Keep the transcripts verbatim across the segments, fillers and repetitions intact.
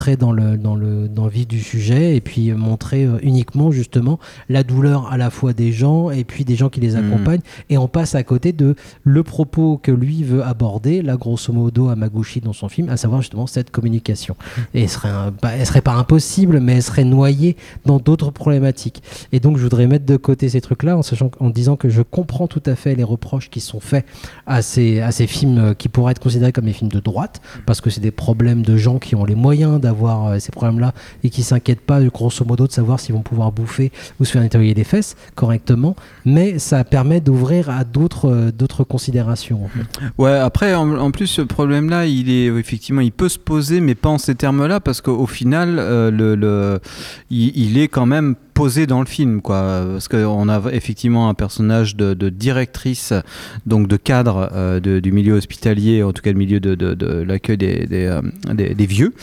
dans le, dans le, dans le vif du sujet et puis montrer euh, uniquement justement la douleur à la fois des gens et puis des gens qui les accompagnent mmh. et on passe à côté de le propos que lui veut aborder, là grosso modo Hamaguchi dans son film, à savoir justement cette communication. Et elle serait, un, bah, elle serait pas impossible, mais elle serait noyée dans d'autres problématiques. Et donc je voudrais mettre de côté ces trucs-là en, sachant, en disant que je comprends tout à fait les reproches qui sont faits à ces, à ces films qui pourraient être considérés comme des films de droite, parce que c'est des problèmes de gens qui ont les moyens d'avoir avoir euh, ces problèmes-là et qui ne s'inquiètent pas, grosso modo, de savoir s'ils vont pouvoir bouffer ou se faire nettoyer les fesses correctement, mais ça permet d'ouvrir à d'autres, euh, d'autres considérations. En fait. Ouais, après, en, en plus, ce problème-là, il est, effectivement, il peut se poser, mais pas en ces termes-là, parce qu'au final, euh, le, le, il, il est quand même posé dans le film, quoi, parce qu'on a effectivement un personnage de, de directrice, donc de cadre euh, de, du milieu hospitalier, en tout cas le milieu de, de, de l'accueil des, des, euh, des, des vieux,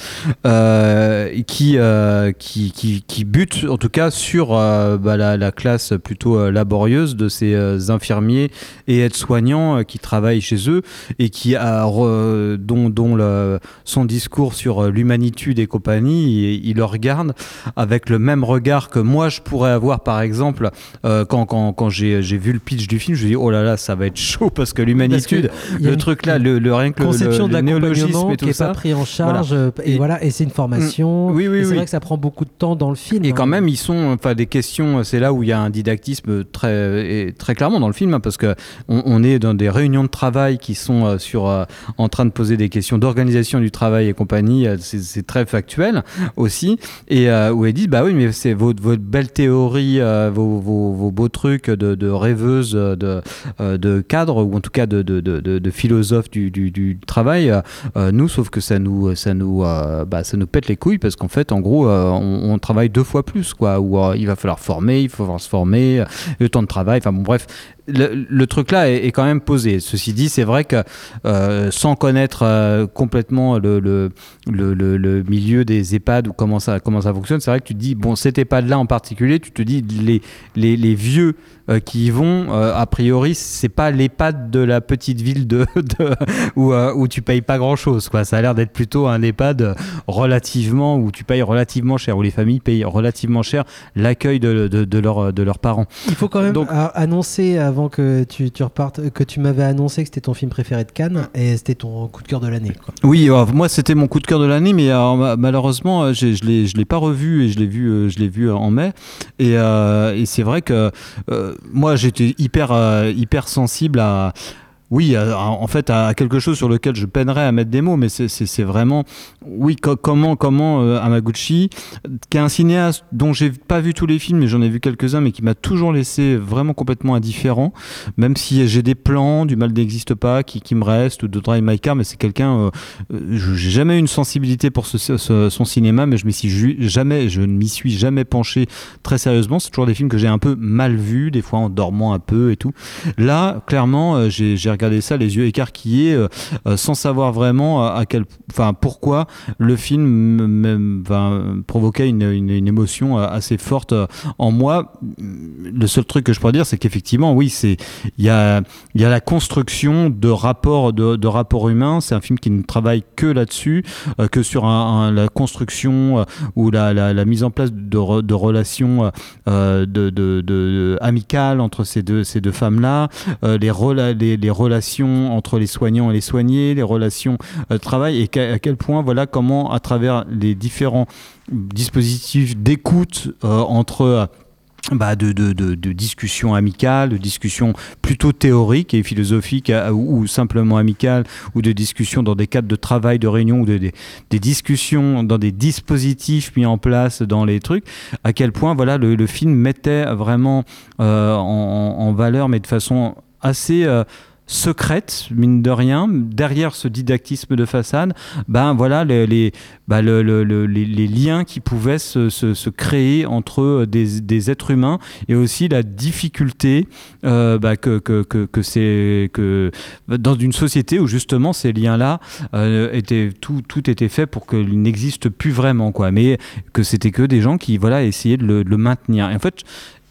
euh, qui, euh, qui, qui, qui bute en tout cas sur euh, bah, la, la classe plutôt euh, laborieuse de ces euh, infirmiers et aides-soignants euh, qui travaillent chez eux et qui a, euh, dont, dont le, son discours sur l'humanitude et compagnie, il, il le regarde avec le même regard que moi je pourrais avoir par exemple euh, quand, quand, quand j'ai, j'ai vu le pitch du film, je me dis oh là là ça va être chaud parce que l'humanitude, parce que le truc là, le, le rien que conception le, le, le néologisme et tout qui est ça, pas pris en charge voilà. et, et voilà et c'est une formation. Oui, oui, et c'est oui. vrai que ça prend beaucoup de temps dans le film. Et hein. quand même ils sont, enfin des questions, c'est là où il y a un didactisme très très clairement dans le film hein, parce que on, on est dans des réunions de travail qui sont euh, sur euh, en train de poser des questions d'organisation du travail et compagnie, euh, c'est, c'est très factuel aussi et euh, où ils disent bah oui mais c'est votre, votre belle théorie, euh, vos, vos, vos beaux trucs de, de rêveuse, de, euh, de cadre ou en tout cas de, de, de, de philosophe du, du, du travail, euh, nous sauf que ça nous, ça, nous, euh, bah, ça nous pète les couilles parce qu'en fait en gros euh, on, on travaille deux fois plus quoi, où euh, il va falloir former, il va falloir se former, le temps de travail, enfin bon bref. Le, le truc là est, est quand même posé. Ceci dit, c'est vrai que euh, sans connaître euh, complètement le, le, le, le, le milieu des EHPAD ou comment ça, comment ça fonctionne, c'est vrai que tu te dis, bon, cet EHPAD là en particulier, tu te dis, les, les, les vieux euh, qui y vont, euh, a priori, c'est pas l'EHPAD de la petite ville de, de, où, euh, où tu payes pas grand chose, quoi. Ça a l'air d'être plutôt un EHPAD relativement, où tu payes relativement cher, où les familles payent relativement cher l'accueil de, de, de, leur, de leurs parents. Il faut quand même Donc, annoncer avant avant que tu, tu repartes, que tu m'avais annoncé que c'était ton film préféré de Cannes et c'était ton coup de cœur de l'année, quoi. Oui, alors, moi c'était mon coup de cœur de l'année, mais alors, malheureusement j'ai, je l'ai, je l'ai pas revu et je l'ai vu, je l'ai vu en mai. Et, euh, et c'est vrai que euh, moi j'étais hyper, euh, hyper sensible à Oui, en fait, à quelque chose sur lequel je peinerais à mettre des mots, mais c'est, c'est, c'est vraiment, oui, co- comment, comment euh, Hamaguchi, qui est un cinéaste dont j'ai pas vu tous les films, mais j'en ai vu quelques-uns, mais qui m'a toujours laissé vraiment complètement indifférent, même si j'ai des plans, du mal n'existe pas, qui, qui me restent, ou de Drive My Car, mais c'est quelqu'un, euh, je, j'ai jamais eu une sensibilité pour ce, ce, son cinéma, mais je m'y suis ju- jamais, je ne m'y suis jamais penché très sérieusement. C'est toujours des films que j'ai un peu mal vus, des fois en dormant un peu et tout. Là, clairement, euh, j'ai, j'ai regardé ça les yeux écarquillés euh, euh, sans savoir vraiment à, à quel, enfin pourquoi le film me, me, provoquait une, une, une émotion assez forte en moi. Le seul truc que je pourrais dire, c'est qu'effectivement, oui, c'est il y a il y a la construction de rapports de, de rapports humains. C'est un film qui ne travaille que là-dessus, euh, que sur un, un, la construction euh, ou la, la, la mise en place de, re, de relations euh, de, de, de, de amicales entre ces deux ces deux femmes-là, euh, les, rela, les les relations entre les soignants et les soignés, les relations de euh, travail, et qu'à, à quel point, voilà, comment à travers les différents dispositifs d'écoute euh, entre euh, Bah de, de, de, de discussions amicales, de discussions plutôt théoriques et philosophiques euh, ou, ou simplement amicales, ou de discussions dans des cadres de travail, de réunion, ou de, de, des discussions dans des dispositifs mis en place dans les trucs, à quel point, voilà, le, le film mettait vraiment euh, en, en valeur, mais de façon assez... Euh, secrète, mine de rien, derrière ce didactisme de façade, ben voilà les, les, ben le, le, le, les, les liens qui pouvaient se, se, se créer entre des, des êtres humains, et aussi la difficulté euh, ben que, que, que, que c'est que dans une société où justement ces liens-là euh, étaient tout, tout était fait pour qu'ils n'existent plus vraiment, quoi, mais que c'était que des gens qui, voilà, essayaient de le, de le maintenir. Et en fait,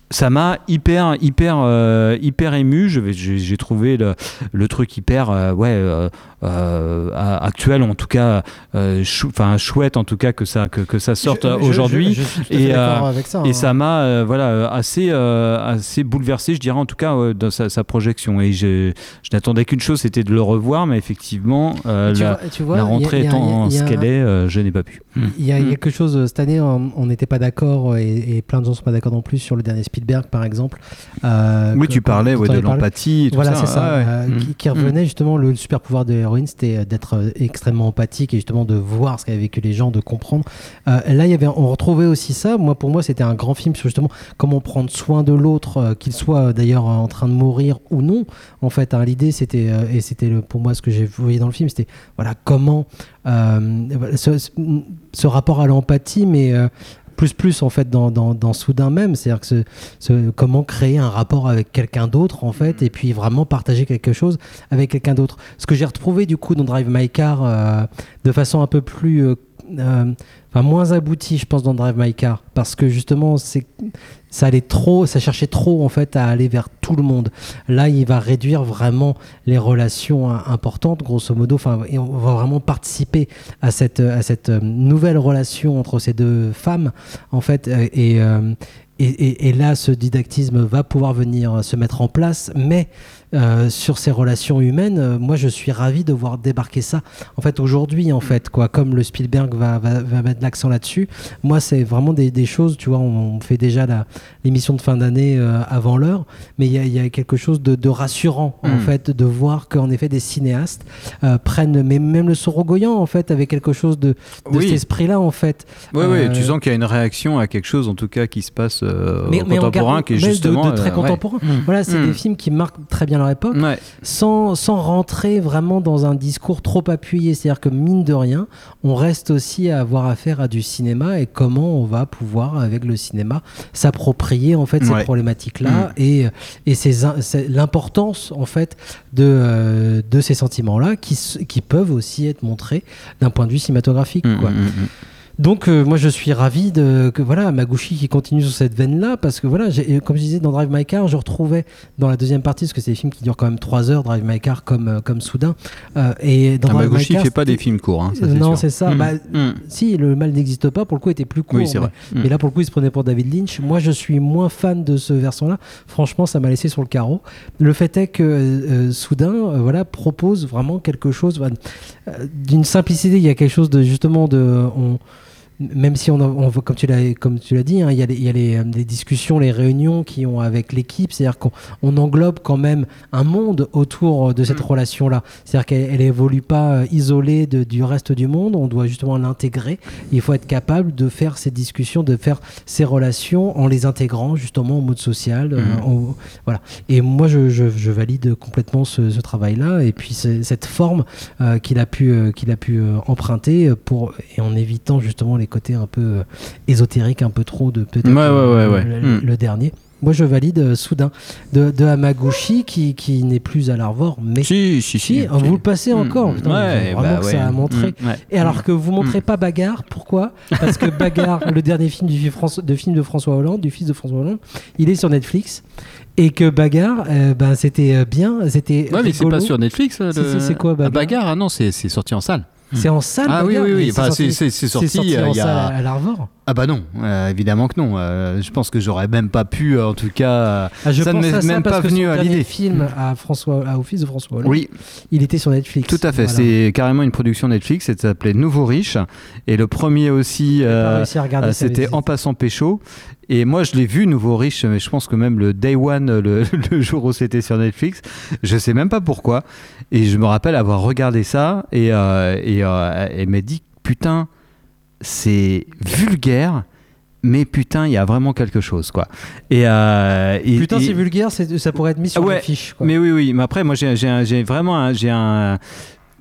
ça m'a hyper hyper euh, hyper ému. Je vais, j'ai, j'ai trouvé le, le truc hyper euh, ouais euh, euh, actuel, en tout cas euh, chou, enfin chouette en tout cas que ça que, que ça sorte je, aujourd'hui. Je, je, je suis tout à fait et d'accord euh, avec ça, et hein. ça m'a euh, voilà assez euh, assez bouleversé, je dirais en tout cas euh, dans sa, sa projection. Et je, je n'attendais qu'une chose, c'était de le revoir, mais effectivement euh, la, vois, tu vois, la rentrée y a, y a, étant y a, ce qu'elle est, euh, je n'ai pas pu. Il y a, il y a quelque chose cette année, on n'était pas d'accord et, et plein de gens sont pas d'accord non plus sur le dernier Spielberg par exemple. Euh, oui, que, tu parlais ouais, de l'empathie et tout voilà, ça. Voilà, c'est ça. Ah, ouais. euh, mmh. qui, qui revenait justement, le super pouvoir de l'héroïne, c'était d'être extrêmement empathique et justement de voir ce qu'avaient vécu les gens, de comprendre. Euh, là, il y avait, on retrouvait aussi ça. Moi, pour moi, c'était un grand film sur justement comment prendre soin de l'autre, euh, qu'il soit d'ailleurs en train de mourir ou non. En fait, hein, l'idée, c'était, euh, et c'était le, pour moi ce que j'ai voyé dans le film, c'était voilà comment euh, ce, ce rapport à l'empathie, mais euh, plus plus en fait dans, dans, dans Soudain même, c'est-à-dire que ce, ce, comment créer un rapport avec quelqu'un d'autre en fait, et puis vraiment partager quelque chose avec quelqu'un d'autre. Ce que j'ai retrouvé du coup dans Drive My Car euh, de façon un peu plus euh, euh, enfin moins aboutie, je pense, dans Drive My Car, parce que justement c'est ça allait trop, ça cherchait trop en fait à aller vers tout le monde. Là, il va réduire vraiment les relations importantes, grosso modo. Enfin, et on va vraiment participer à cette à cette nouvelle relation entre ces deux femmes, en fait. Et euh, et, et, et là, ce didactisme va pouvoir venir se mettre en place, mais euh, sur ces relations humaines, euh, moi, je suis ravi de voir débarquer ça. En fait, aujourd'hui, en fait, quoi, comme le Spielberg va, va, va mettre l'accent là-dessus, moi, c'est vraiment des, des choses, tu vois, on, on fait déjà la, l'émission de fin d'année euh, avant l'heure, mais il y, y a quelque chose de, de rassurant, mmh. en fait, de voir qu'en effet, des cinéastes euh, prennent, mais même le Sorogoyen, en fait, avait quelque chose de, de oui. cet esprit-là, en fait. Oui, euh, oui, tu sens qu'il y a une réaction à quelque chose, en tout cas, qui se passe euh, mais, mais contemporain, qui est justement... De, de très euh, contemporain. Ouais. Voilà, c'est mmh. des films qui marquent très bien leur époque, ouais. sans, sans rentrer vraiment dans un discours trop appuyé. C'est-à-dire que, mine de rien, on reste aussi à avoir affaire à du cinéma et comment on va pouvoir, avec le cinéma, s'approprier, en fait, ces ouais. problématiques-là mmh. et, et ces, c'est l'importance, en fait, de, euh, de ces sentiments-là qui, qui peuvent aussi être montrés d'un point de vue cinématographique, mmh, quoi. Mmh, mmh. Donc euh, moi je suis ravi de que voilà Hamaguchi qui continue sur cette veine là, parce que voilà j'ai, comme je disais dans Drive My Car, je retrouvais dans la deuxième partie, parce que c'est des films qui durent quand même trois heures, Drive My Car comme euh, comme Soudain, euh, et dans Hamaguchi Car, fait pas des films courts, hein, ça, c'est non sûr. c'est ça, mmh. bah, mmh. si Le Mal n'existe pas, pour le coup était plus court, oui, c'est mais, vrai. Mmh. mais là pour le coup il se prenait pour David Lynch. Moi je suis moins fan de ce versant là, franchement ça m'a laissé sur le carreau. Le fait est que euh, Soudain euh, voilà propose vraiment quelque chose euh, d'une simplicité, il y a quelque chose de justement de on, même si on, a, on comme tu l'as comme tu l'as dit, hein, il y a, les, il y a les, les discussions, les réunions qui ont avec l'équipe, c'est-à-dire qu'on on englobe quand même un monde autour de cette mmh. relation-là. C'est-à-dire qu'elle elle évolue pas isolée de, du reste du monde. On doit justement l'intégrer. Il faut être capable de faire ces discussions, de faire ces relations en les intégrant justement au mode social. Mmh. Euh, au, voilà. Et moi, je, je, je valide complètement ce, ce travail-là. Et puis cette forme euh, qu'il a pu, euh, qu'il a pu euh, emprunter pour, et en évitant justement les côtés un peu euh, ésotériques, un peu trop de peut-être ouais, ouais, ouais, ouais. Le, le, mmh. le dernier. Moi, je valide euh, Soudain de, de Hamaguchi qui, qui n'est plus à l'Arvor, mais si, si, si, si vous si. le passez mmh. encore. Putain, ouais, vraiment bah, que ouais. ça a montré. Mmh. Ouais. Et alors que vous montrez mmh. pas Bagarre, pourquoi ? Parce que Bagarre, le dernier film du France, de film de François Hollande, du fils de François Hollande, il est sur Netflix. Et que Bagarre, euh, ben c'était bien, c'était. Ouais, mais c'est pas sur Netflix. Le... C'est, c'est, c'est quoi Bagarre ? Ah, Bagarre, ah non, c'est, c'est sorti en salle. C'est en salle. Ah Bagarre, oui, oui, oui. C'est, enfin, sorti, c'est, c'est, c'est sorti, c'est sorti euh, en il y a... salle à l'Arvor. Ah bah non, euh, évidemment que non. Euh, je pense que j'aurais même pas pu, en tout cas. Ah, je ça pense ne m'est même pas venu à l'idée. Film à François, à, au fils de François Hollande. Oui. Il était sur Netflix. Tout à fait. Voilà. C'est carrément une production Netflix. Ça s'appelait Nouveau Riche. Et le premier aussi, euh, euh, c'était En passant pécho. Et moi, je l'ai vu, Nouveau Riche, mais je pense que même le day one, le, le jour où c'était sur Netflix, je sais même pas pourquoi. Et je me rappelle avoir regardé ça et, euh, et, euh, et m'a dit, putain, c'est vulgaire, mais putain, il y a vraiment quelque chose, quoi. Et, euh, et putain, et, c'est vulgaire, c'est, ça pourrait être mis sur ouais, une fiche, quoi. Mais oui, oui. Mais après, moi, j'ai, j'ai, j'ai vraiment un, j'ai un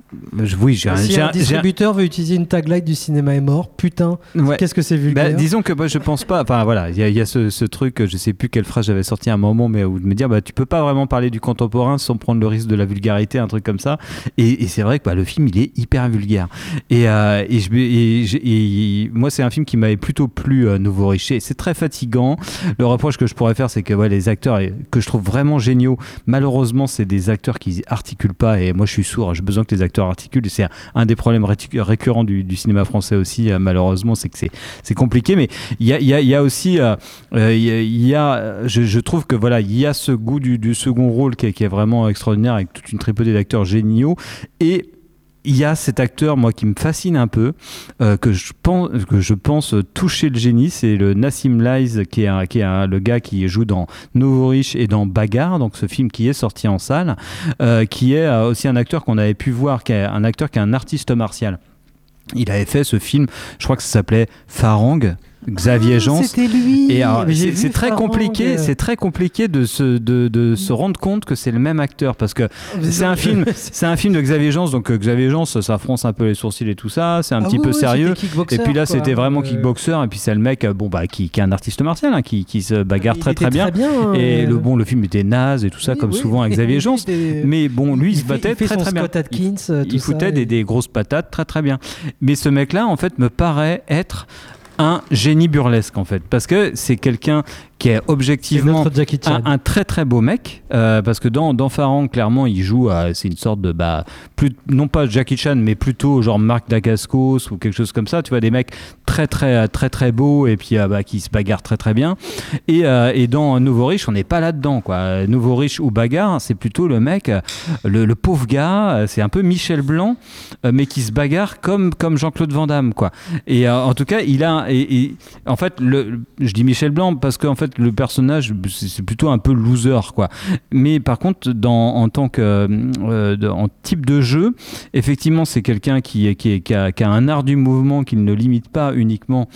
je, oui, j'ai si j'ai un distributeur veut utiliser une tagline du cinéma est mort, putain, ouais. Qu'est-ce que c'est vulgaire. Bah, disons que moi je pense pas. Enfin voilà, il y, y a ce, ce truc, je sais plus quelle phrase j'avais sorti à un moment, mais où de me dire bah tu peux pas vraiment parler du contemporain sans prendre le risque de la vulgarité, un truc comme ça. Et, et c'est vrai que bah, le film il est hyper vulgaire. Et, euh, et, je, et, et, et moi c'est un film qui m'avait plutôt plu, euh, Nouveau Riche. C'est très fatigant. Le reproche que je pourrais faire, c'est que ouais, les acteurs que je trouve vraiment géniaux, malheureusement c'est des acteurs qui articulent pas. Et moi je suis sourd, j'ai besoin que les acteurs articulent. Et c'est un, un des problèmes récurrents du, du cinéma français aussi, euh, malheureusement, c'est que c'est, c'est compliqué. Mais il y a, y, a, y a aussi, il euh, euh, y, y a, je, je trouve que voilà, il y a ce goût du, du second rôle qui est, qui est vraiment extraordinaire, avec toute une tripotée d'acteurs géniaux. Et il y a cet acteur, moi, qui me fascine un peu, euh, que, je pense, que je pense toucher le génie, c'est le Nassim Lies, qui est, un, qui est un, le gars qui joue dans Nouveau Riche et dans Bagarre, donc ce film qui est sorti en salle, euh, qui est euh, aussi un acteur qu'on avait pu voir, qui est un acteur qui est un artiste martial. Il avait fait ce film, je crois que ça s'appelait Farang, Xavier ah, Jeance. C'était lui. Et alors, c'est, c'est très Farang. compliqué, c'est très compliqué de se de, de se rendre compte que c'est le même acteur, parce que c'est un film, c'est un film de Xavier Jeance, donc euh, Xavier Jeance, ça fronce un peu les sourcils et tout ça, c'est un ah petit oui, peu oui, sérieux. Et puis là, quoi. C'était vraiment euh... kickboxer, et puis c'est le mec, bon bah qui, qui est un artiste martial, hein, qui, qui se bagarre il très très bien. Très bien hein, et euh... le bon, le film était naze et tout ça, oui, comme oui, souvent avec Xavier Jeance. Était... Mais bon, lui, il, il se battait il très très bien. Atkins, il il foutait des, des grosses patates très très bien. Mais ce mec-là, en fait, me paraît être un génie burlesque en fait, parce que c'est quelqu'un qui est objectivement un, un très très beau mec, euh, parce que dans, dans Farang, clairement, il joue à, c'est une sorte de, bah, plus, non pas Jackie Chan, mais plutôt genre Marc Dacascos ou quelque chose comme ça, tu vois, des mecs très très très très beaux et puis euh, bah, qui se bagarrent très très bien. Et, euh, et dans Nouveau Riche, on n'est pas là-dedans, quoi. Nouveau Riche ou bagarre, c'est plutôt le mec, le, le pauvre gars, c'est un peu Michel Blanc, euh, mais qui se bagarre comme, comme Jean-Claude Van Damme, quoi. Et euh, en tout cas, il a, et, et en fait, le, je dis Michel Blanc parce qu'en fait, le personnage, c'est plutôt un peu loser, quoi. Mais par contre, dans, en tant que euh, de, en type de jeu, effectivement, c'est quelqu'un qui, qui, qui, a, qui a un art du mouvement qui ne limite pas uniquement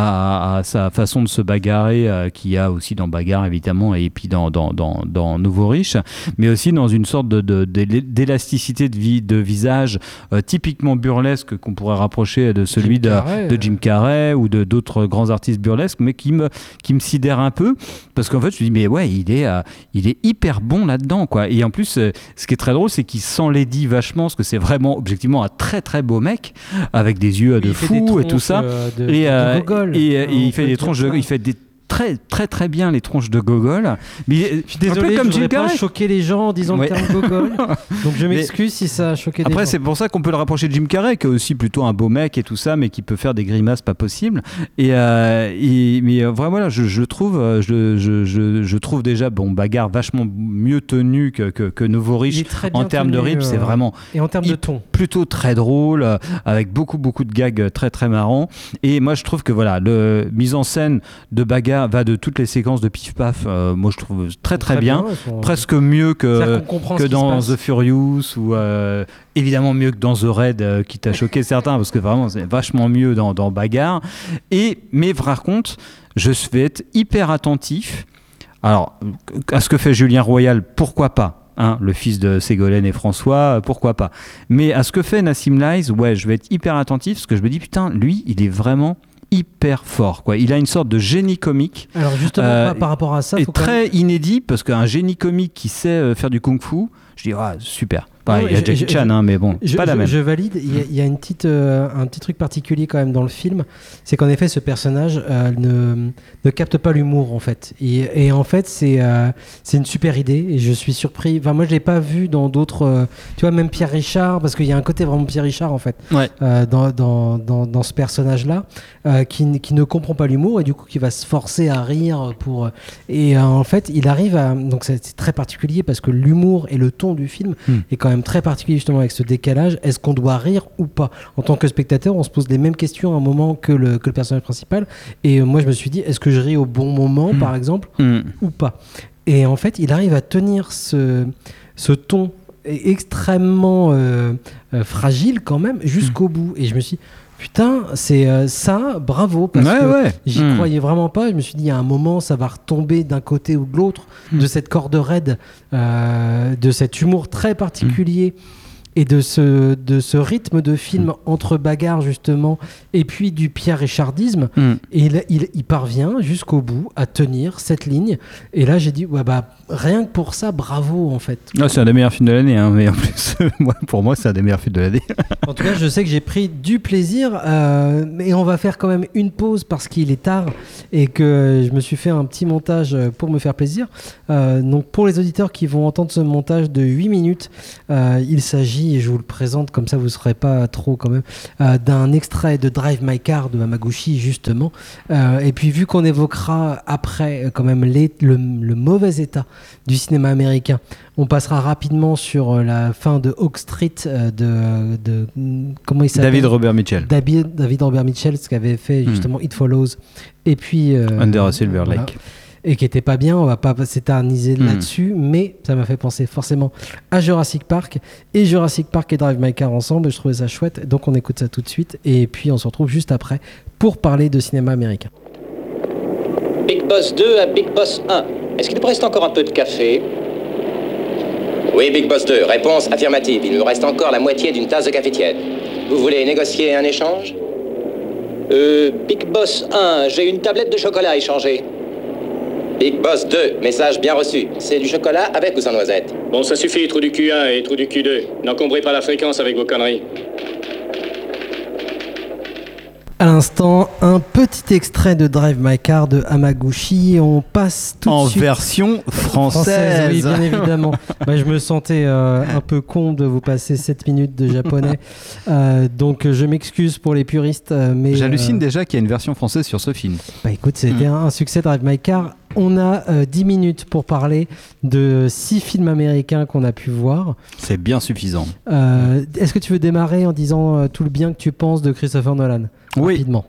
à, à sa façon de se bagarrer, euh, qu'il y a aussi dans Bagarre, évidemment, et puis dans, dans, dans, dans Nouveau Riche, mais aussi dans une sorte de, de, de, d'élasticité de, vie, de visage euh, typiquement burlesque qu'on pourrait rapprocher de celui Jim de, Carrey, de Jim Carrey ou de, d'autres grands artistes burlesques, mais qui me, qui me sidère un peu. Parce qu'en fait, je me dis, mais ouais, il est, euh, il est hyper bon là-dedans, quoi. Et en plus, euh, ce qui est très drôle, c'est qu'il s'enlaidit vachement, parce que c'est vraiment, objectivement, un très très beau mec, avec des yeux de fou et tout ça. Euh, de, et, euh, de Gogol, et, et, et il fait des tronches, de, il fait des très très très bien les tronches de Gogol. Mais je suis désolé, comme je voudrais pas choquer les gens en disant ouais. le terme Gogol. Donc je m'excuse mais, si ça a choqué des après, gens. Après, c'est pour ça qu'on peut le rapprocher de Jim Carrey, qui est aussi plutôt un beau mec et tout ça, mais qui peut faire des grimaces pas possibles. Et, euh, et mais vraiment, voilà, je, je trouve, je, je, je, je trouve déjà bon Bagarre vachement mieux tenu que que, que Nouveau Riche en termes de rythme. Euh, c'est vraiment et en termes de ton plutôt très drôle, euh, avec beaucoup beaucoup de gags très très marrants. Et moi, je trouve que voilà, le mise en scène de Bagarre va de toutes les séquences de Pif Paf, euh, moi je trouve très très, très bien, bien sont... presque mieux que, que dans The Furious ou euh, évidemment mieux que dans The Raid euh, qui t'a choqué certains parce que vraiment c'est vachement mieux dans, dans Bagarre. Et, mais par contre, je vais être hyper attentif. Alors, à ce que fait Julien Royal, pourquoi pas hein, le fils de Ségolène et François, pourquoi pas. Mais à ce que fait Nassim Lies, ouais, je vais être hyper attentif parce que je me dis, putain, lui, il est vraiment hyper fort, quoi. Il a une sorte de génie comique. Alors justement, euh, par rapport à ça, est très même... inédit parce qu'un génie comique qui sait euh, faire du kung-fu, je dis, ah, super. Bah, non, il y a Jackie Chan, hein, mais bon, je, pas je, la même. Je valide. Il y a, il y a une petite, euh, un petit truc particulier quand même dans le film, c'est qu'en effet, ce personnage euh, ne, ne capte pas l'humour en fait. Et, et en fait, c'est, euh, c'est une super idée. Et je suis surpris. Enfin, moi, je l'ai pas vu dans d'autres. Euh, tu vois, même Pierre Richard, parce qu'il y a un côté vraiment Pierre Richard en fait, ouais. euh, dans, dans, dans, dans ce personnage-là, euh, qui, qui ne comprend pas l'humour et du coup qui va se forcer à rire pour. Et euh, en fait, il arrive à. Donc, c'est, c'est très particulier parce que l'humour et le ton du film hmm. est quand même très particulier justement avec ce décalage. Est-ce qu'on doit rire ou pas? En tant que spectateur, on se pose les mêmes questions à un moment que le, que le personnage principal. Et euh, moi, je me suis dit, est-ce que je ris au bon moment, mmh. par exemple, mmh. ou pas? Et en fait, il arrive à tenir ce, ce ton extrêmement euh, euh, fragile quand même jusqu'au mmh. bout. Et je me suis dit, putain, c'est euh, ça, bravo, parce ouais, que ouais. j'y mmh. croyais vraiment pas. Je me suis dit, il y a un moment, ça va retomber d'un côté ou de l'autre, mmh. de cette corde raide, euh, de cet humour très particulier. Mmh. et de ce, de ce rythme de film mmh. entre bagarres justement et puis du Pierre Richardisme. Mmh. Et il, il, il parvient jusqu'au bout à tenir cette ligne. Et là, j'ai dit, ouais, bah, rien que pour ça, bravo en fait. Ah, c'est un des meilleurs films de l'année, hein, mais en plus, moi, pour moi, c'est un des meilleurs films de l'année. En tout cas, je sais que j'ai pris du plaisir, euh, mais on va faire quand même une pause parce qu'il est tard et que je me suis fait un petit montage pour me faire plaisir. Euh, donc, pour les auditeurs qui vont entendre ce montage de huit minutes, euh, il s'agit, et je vous le présente comme ça, vous ne serez pas trop quand même, euh, d'un extrait de Drive My Car de Hamaguchi, justement. Euh, et puis, vu qu'on évoquera après quand même les, le, le mauvais état du cinéma américain, on passera rapidement sur la fin de Hawk Street de, de comment il s'appelle David Robert Mitchell. David, David Robert Mitchell, ce qu'avait fait justement mm. It Follows. Et puis euh, Under a Silver voilà. Lake. Et qui était pas bien, on va pas s'éterniser mm. là-dessus, mais ça m'a fait penser forcément à Jurassic Park et Jurassic Park et Drive My Car ensemble. Je trouvais ça chouette, donc on écoute ça tout de suite et puis on se retrouve juste après pour parler de cinéma américain. Big Boss deux à Big Boss un. Est-ce qu'il vous reste encore un peu de café ? Oui, Big Boss deux. Réponse affirmative. Il me reste encore la moitié d'une tasse de café tiède. Vous voulez négocier un échange ? Euh, Big Boss un, j'ai une tablette de chocolat à échanger. Big Boss deux, message bien reçu. C'est du chocolat avec ou sans noisette ? Bon, ça suffit, trou du Q un et trou du Q deux. N'encombrez pas la fréquence avec vos conneries. À l'instant, un petit extrait de Drive My Car de Hamaguchi. On passe tout en de suite... version française. française. Oui, bien évidemment. Bah, je me sentais euh, un peu con de vous passer sept minutes de japonais. Euh, donc, je m'excuse pour les puristes. Mais, J'hallucine euh... déjà qu'il y a une version française sur ce film. Bah écoute, c'était mmh. un, un succès Drive My Car. On a euh, dix minutes pour parler de six films américains qu'on a pu voir. C'est bien suffisant. Euh, est-ce que tu veux démarrer en disant euh, tout le bien que tu penses de Christopher Nolan ? Oui. Rapidement.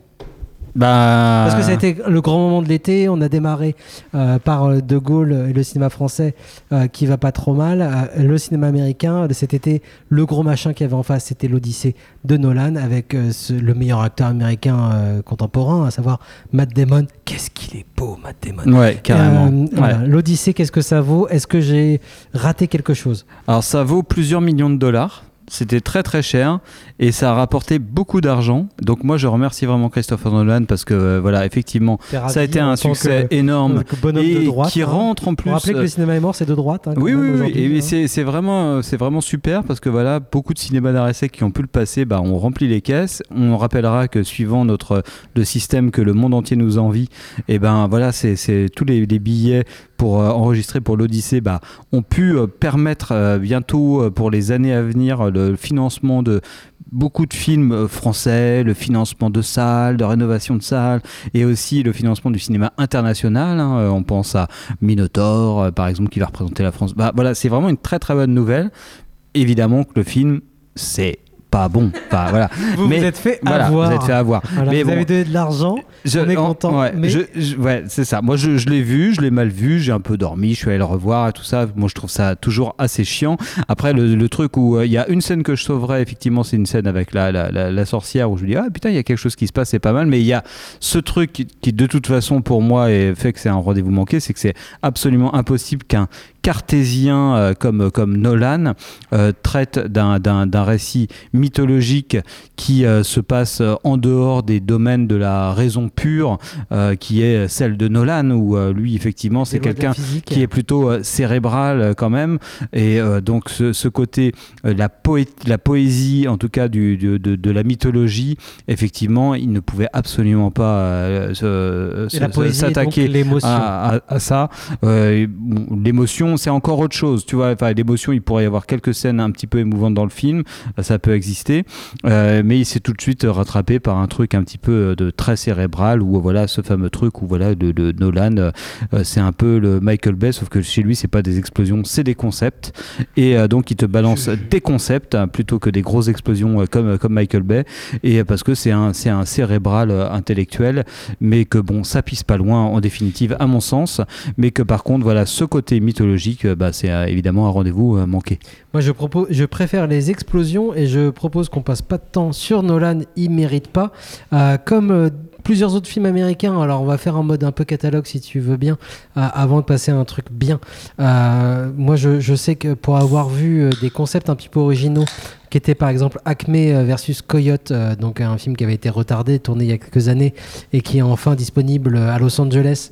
Bah... Parce que ça a été le grand moment de l'été. On a démarré euh, par De Gaulle et le cinéma français euh, qui va pas trop mal. Euh, le cinéma américain, cet été, le gros machin qu'il y avait en face, c'était l'Odyssée de Nolan avec euh, ce, le meilleur acteur américain euh, contemporain, à savoir Matt Damon. Qu'est-ce qu'il est beau, Matt Damon. Ouais, carrément. Euh, voilà. Ouais. L'Odyssée, qu'est-ce que ça vaut ? Est-ce que j'ai raté quelque chose ? Alors, ça vaut plusieurs millions de dollars. C'était très très cher et ça a rapporté beaucoup d'argent. Donc moi je remercie vraiment Christopher Nolan parce que euh, voilà, effectivement ça a été un succès que, énorme et de droite, qui hein. rentre en plus. On rappelait que le cinéma est mort, c'est de droite. Hein, oui oui oui. Et hein. c'est, c'est vraiment c'est vraiment super parce que voilà, beaucoup de cinémas d'art essai qui ont pu le passer, bah on remplit les caisses. On rappellera que suivant notre le système que le monde entier nous envie, et ben voilà c'est c'est tous les, les billets pour euh, enregistrer pour l'Odyssée, bah ont pu euh, permettre euh, bientôt euh, pour les années à venir le financement de beaucoup de films français, le financement de salles, de rénovation de salles et aussi le financement du cinéma international. Hein. On pense à Minotaur, par exemple, qui va représenter la France. Bah, voilà, c'est vraiment une très très bonne nouvelle. Évidemment que le film, c'est pas bon. Enfin, voilà. Vous mais, vous êtes fait voilà, avoir. Vous êtes fait avoir. Voilà, mais vous bon, avez donné de l'argent, je, on est en, content. Ouais, mais... je, je, ouais, c'est ça. Moi, je, je l'ai vu, je l'ai mal vu, j'ai un peu dormi, je suis allé le revoir et tout ça. Moi, je trouve ça toujours assez chiant. Après, le, le truc où il euh, y a une scène que je sauverais, effectivement, c'est une scène avec la, la, la, la sorcière où je me dis, ah putain, il y a quelque chose qui se passe, c'est pas mal. Mais il y a ce truc qui, qui, de toute façon, pour moi, est, fait que c'est un rendez-vous manqué, c'est que c'est absolument impossible qu'un cartésien euh, comme, comme Nolan euh, traite d'un, d'un, d'un récit mythologique qui euh, se passe en dehors des domaines de la raison pure euh, qui est celle de Nolan où euh, lui effectivement c'est quelqu'un qui est plutôt euh, cérébral euh, quand même et euh, donc ce, ce côté euh, la, poé- la poésie en tout cas du, de, de, de la mythologie effectivement il ne pouvait absolument pas euh, se, se, la poésie s'attaquer à, à, à ça euh, bon, l'émotion c'est encore autre chose, tu vois. Enfin, l'émotion, il pourrait y avoir quelques scènes un petit peu émouvantes dans le film, ça peut exister, euh, mais il s'est tout de suite rattrapé par un truc un petit peu de très cérébral, où voilà, ce fameux truc où voilà, de, de Nolan, euh, c'est un peu le Michael Bay, sauf que chez lui, c'est pas des explosions, c'est des concepts, et euh, donc il te balance des concepts hein, plutôt que des grosses explosions euh, comme comme Michael Bay, et parce que c'est un c'est un cérébral euh, intellectuel, mais que bon, ça pisse pas loin en définitive, à mon sens, mais que par contre, voilà, ce côté mythologique bah, c'est euh, évidemment un rendez-vous euh, manqué. Moi je, propose, je préfère les explosions et je propose qu'on passe pas de temps sur Nolan, il mérite pas. Euh, comme euh, plusieurs autres films américains. Alors on va faire un mode un peu catalogue si tu veux bien, euh, avant de passer à un truc bien. Euh, moi je, je sais que pour avoir vu euh, des concepts un petit peu originaux, qui était par exemple Acme versus Coyote, euh, donc un film qui avait été retardé, tourné il y a quelques années et qui est enfin disponible à Los Angeles,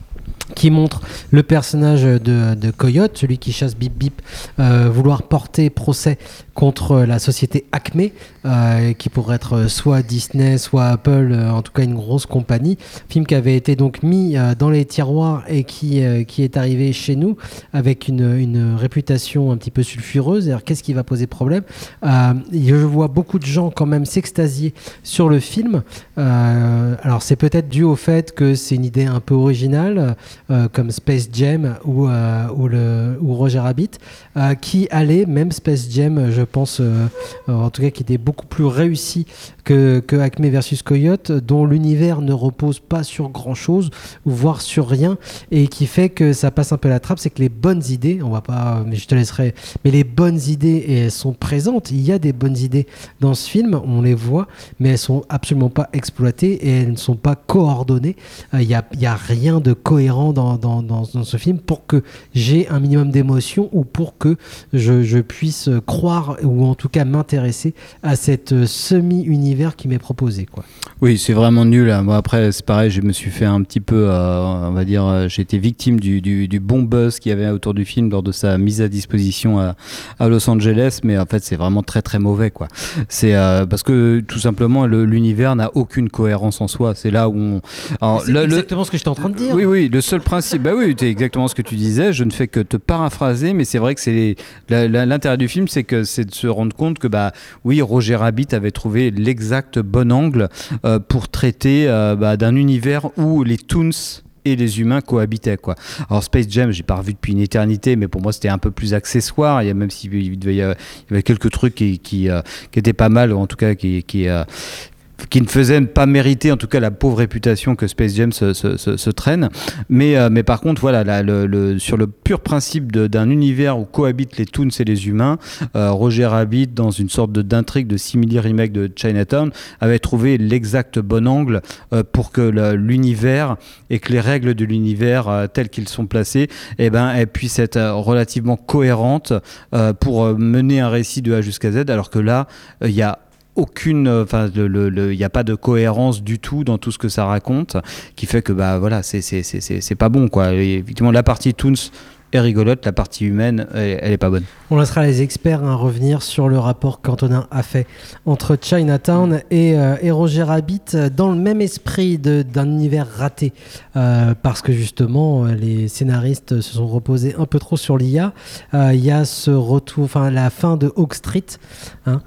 qui montre le personnage de, de Coyote, celui qui chasse Bip Bip, euh, vouloir porter procès contre la société Acme, euh, qui pourrait être soit Disney, soit Apple, euh, en tout cas une grosse compagnie. Film qui avait été donc mis euh, dans les tiroirs et qui, euh, qui est arrivé chez nous avec une, une réputation un petit peu sulfureuse. Alors qu'est-ce qui va poser problème ? euh, Je vois beaucoup de gens quand même s'extasier sur le film. Euh, alors c'est peut-être dû au fait que c'est une idée un peu originale, euh, comme Space Jam ou, euh, ou, le, ou Roger Rabbit, euh, qui allait, même Space Jam, je pense, euh, en tout cas qui était beaucoup plus réussi que, que Acme versus Coyote, dont l'univers ne repose pas sur grand-chose, voire sur rien, et qui fait que ça passe un peu à la trappe. C'est que les bonnes idées, on va pas, mais je te laisserai, mais les bonnes idées, et elles sont présentes, il y a des bonnes idées dans ce film, on les voit, mais elles sont absolument pas exploitées et elles ne sont pas coordonnées. Il euh, y a, y a rien de cohérent dans, dans, dans, dans ce film pour que j'ai un minimum d'émotion ou pour que je, je puisse croire ou en tout cas m'intéresser à cette semi-univers qui m'est proposé, quoi. Oui, c'est vraiment nul. Moi, après, c'est pareil, je me suis fait un petit peu, euh, on va dire, euh, j'ai été victime du, du, du bon buzz qu'il y avait autour du film lors de sa mise à disposition à, à Los Angeles, mais en fait, c'est vraiment très très mauvais, quoi. C'est euh, parce que tout simplement, le, l'univers n'a aucune cohérence en soi. C'est là où on. Alors, c'est le, exactement le... ce que j'étais en train de dire. Oui, oui, le seul principe, bah oui, c'est exactement ce que tu disais. Je ne fais que te paraphraser, mais c'est vrai que c'est les, la, la, l'intérêt du film, c'est que c'est de se rendre compte que bah oui, Roger Rabbit avait trouvé l'exact bon angle euh, pour traiter euh, bah, d'un univers où les toons et les humains cohabitaient, quoi. Alors Space Jam, j'ai pas revu depuis une éternité, mais pour moi c'était un peu plus accessoire. Il y a même s'il il devait y avoir, il y avait quelques trucs qui qui, euh, qui étaient pas mal, ou en tout cas qui qui euh, qui ne faisait pas mériter en tout cas la pauvre réputation que Space Jam se, se, se, se traîne, mais, euh, mais par contre voilà, la, le, le, sur le pur principe de, d'un univers où cohabitent les toons et les humains, euh, Roger Rabbit, dans une sorte de, d'intrigue de simili remake de Chinatown, avait trouvé l'exact bon angle euh, pour que le, l'univers et que les règles de l'univers euh, telles qu'ils sont placées, eh ben, elles puissent être euh, relativement cohérentes euh, pour euh, mener un récit de A jusqu'à Z, alors que là il euh, y a aucune, enfin, il le, le, n'y a pas de cohérence du tout dans tout ce que ça raconte, qui fait que bah voilà, c'est c'est c'est c'est, c'est pas bon, quoi. Et effectivement, la partie Toons est rigolote, la partie humaine, elle, elle est pas bonne. On laissera les experts hein, revenir sur le rapport qu'Antonin a fait entre Chinatown et, euh, et Roger Rabbit dans le même esprit de, d'un univers raté, euh, parce que justement les scénaristes se sont reposés un peu trop sur l'I A. Il euh, y a ce retour, enfin la fin de Hawk Street, hein,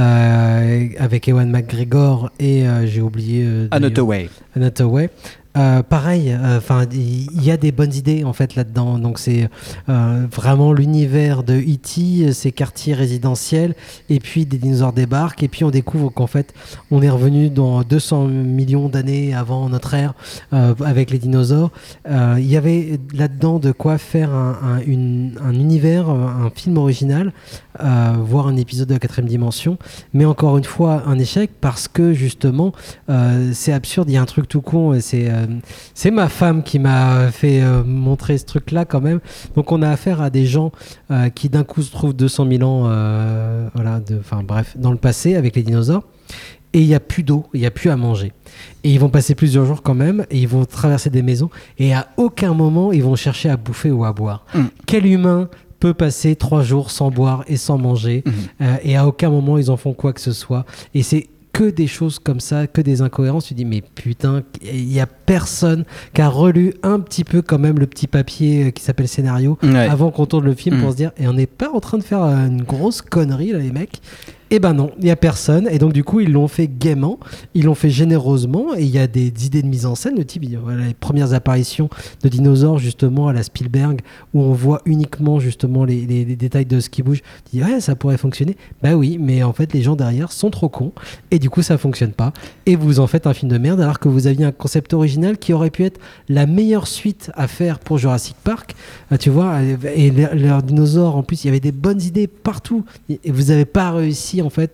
euh, avec Ewan McGregor et euh, j'ai oublié euh, Anne Hathaway. Anne Hathaway. Euh, pareil, enfin, euh, il y a des bonnes idées en fait là-dedans. Donc c'est euh, vraiment l'univers de E T, ces quartiers résidentiels, et puis des dinosaures débarquent, et puis on découvre qu'en fait, on est revenu dans deux cents millions d'années avant notre ère euh, avec les dinosaures. Il euh, y avait là-dedans de quoi faire un, un, une, un univers, un film original, euh, voire un épisode de la quatrième dimension. Mais encore une fois, un échec parce que justement, euh, c'est absurde. Il y a un truc tout con, et c'est euh, c'est ma femme qui m'a fait euh, montrer ce truc-là quand même. Donc on a affaire à des gens euh, qui d'un coup se trouvent deux cent mille ans, euh, voilà, de, enfin bref, dans le passé avec les dinosaures. Et il n'y a plus d'eau, il n'y a plus à manger. Et ils vont passer plusieurs jours quand même, et ils vont traverser des maisons, et à aucun moment ils vont chercher à bouffer ou à boire. Mmh. Quel humain peut passer trois jours sans boire et sans manger, mmh. euh, et à aucun moment ils en font quoi que ce soit. Et c'est que des choses comme ça, que des incohérences. Tu dis mais putain, il y a personne qui a relu un petit peu quand même le petit papier qui s'appelle scénario ouais. avant qu'on tourne le film mmh. pour se dire et on n'est pas en train de faire une grosse connerie là les mecs. Eh ben non, il n'y a personne. Et donc, du coup, ils l'ont fait gaiement, ils l'ont fait généreusement. Et il y a des, des idées de mise en scène. Le type, voilà, les premières apparitions de dinosaures, justement, à la Spielberg, où on voit uniquement, justement, les, les, les détails de ce qui bouge. Tu dis, ouais, ça pourrait fonctionner. Bah oui, mais en fait, les gens derrière sont trop cons. Et du coup, ça ne fonctionne pas. Et vous en faites un film de merde, alors que vous aviez un concept original qui aurait pu être la meilleure suite à faire pour Jurassic Park. Euh, tu vois, et leurs dinosaures, en plus, il y avait des bonnes idées partout. Et vous n'avez pas réussi en fait